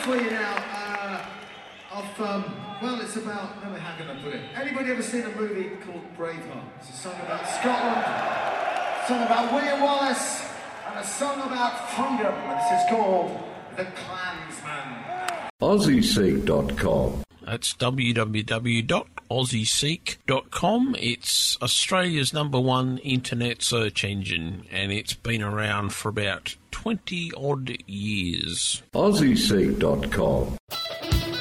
for you now. Well, it's about, how can I put it? Anybody ever seen a movie called Braveheart? It's a song about Scotland, a song about William Wallace, and a song about freedom. This is called The Clansman. AussieSeek.com. That's www.aussieseek.com. It's Australia's #1 internet search engine, and it's been around for about 20-odd years. AussieSeek.com.